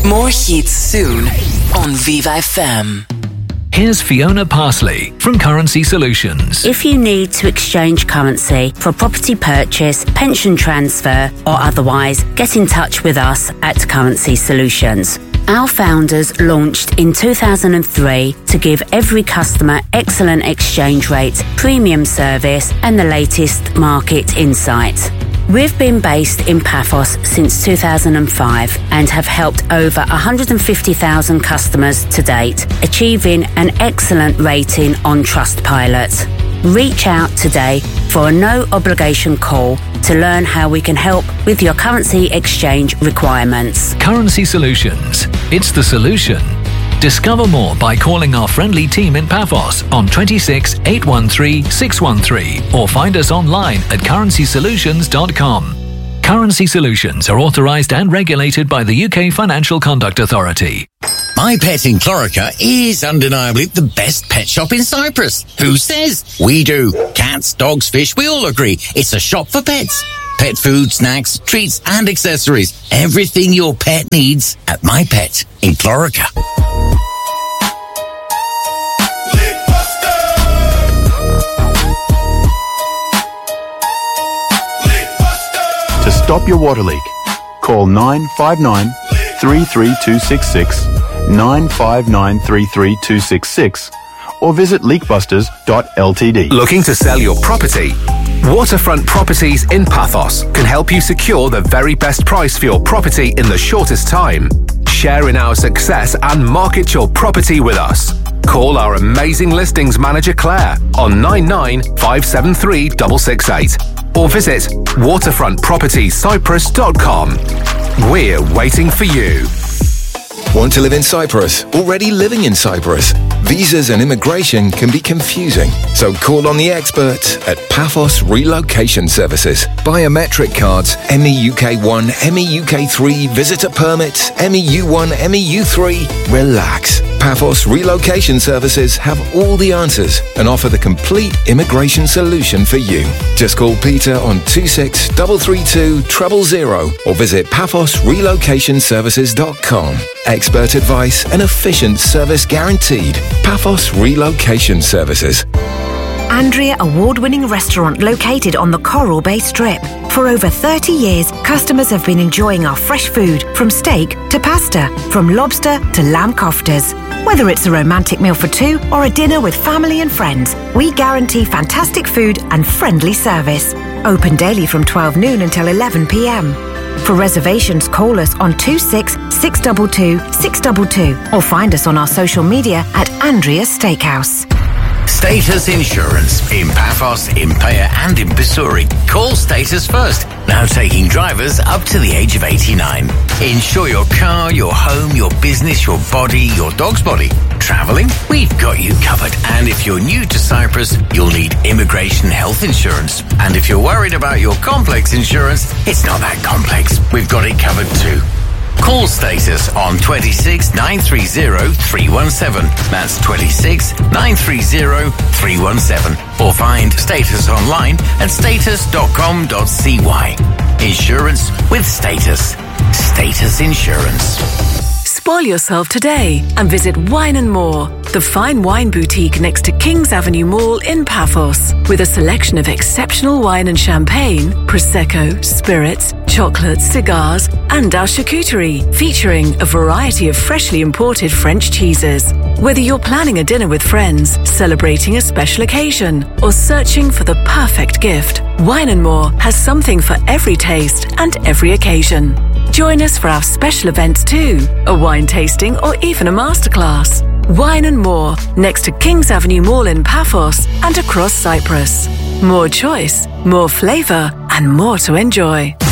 More hits soon on Viva FM. Here's Fiona Parsley from Currency Solutions. If you need to exchange currency for property purchase, pension transfer or otherwise, get in touch with us at Currency Solutions. Our founders launched in 2003 to give every customer excellent exchange rates, premium service and the latest market insight. We've been based in Paphos since 2005 and have helped over 150,000 customers to date, achieving an excellent rating on Trustpilot. Reach out today for a no-obligation call to learn how we can help with your currency exchange requirements. Currency Solutions. It's the solution. Discover more by calling our friendly team in Paphos on 26 813 613 or find us online at currencysolutions.com. Currency Solutions are authorised and regulated by the UK Financial Conduct Authority. My Pet in Clorica is undeniably the best pet shop in Cyprus. Who says? We do. Cats, dogs, fish, we all agree. It's a shop for pets. Pet food, snacks, treats and accessories. Everything your pet needs at My Pet in Clorica. To stop your water leak, call 959 33266, 959 33266, or visit leakbusters.ltd. Looking to sell your property? Waterfront Properties in Paphos can help you secure the very best price for your property in the shortest time. Share in our success and market your property with us. Call our amazing listings manager Claire on 99 573 668 or visit waterfrontpropertycyprus.com. We're waiting for you. Want to live in Cyprus? Already living in Cyprus? Visas and immigration can be confusing, so call on the experts at Paphos Relocation Services. Biometric cards, MEUK1, MEUK3, visitor permits, MEU1, MEU3. Relax. Paphos Relocation Services have all the answers and offer the complete immigration solution for you. Just call Peter on 26 332 000 or visit paphosrelocationservices.com. Expert advice and efficient service guaranteed. Paphos Relocation Services. Andrea award-winning restaurant located on the Coral Bay Strip. For over 30 years, customers have been enjoying our fresh food, from steak to pasta, from lobster to lamb koftas. Whether it's a romantic meal for two or a dinner with family and friends, we guarantee fantastic food and friendly service. Open daily from 12 noon until 11 p.m. For reservations, call us on 26 622 622 or find us on our social media at Andrea's Steakhouse. Status Insurance in Paphos, in Paya and in Pissouri. Call Status first. Now taking drivers up to the age of 89. Insure your car, your home, your business, your body, your dog's body. Travelling? We've got you covered. And if you're new to Cyprus, you'll need immigration health insurance. And if you're worried about your complex insurance, it's not that complex. We've got it covered too. Call Status on 26 930 317. That's 26 930 317. Or find Status online at status.com.cy. Insurance with Status. Status Insurance. Spoil yourself today and visit Wine & More, the fine wine boutique next to Kings Avenue Mall in Paphos, with a selection of exceptional wine and champagne, Prosecco, spirits, chocolates, cigars, and our charcuterie, featuring a variety of freshly imported French cheeses. Whether you're planning a dinner with friends, celebrating a special occasion, or searching for the perfect gift, Wine & More has something for every taste and every occasion. Join us for our special events too, a wine tasting or even a masterclass. Wine & More, next to Kings Avenue Mall in Paphos and across Cyprus. More choice, more flavour and more to enjoy.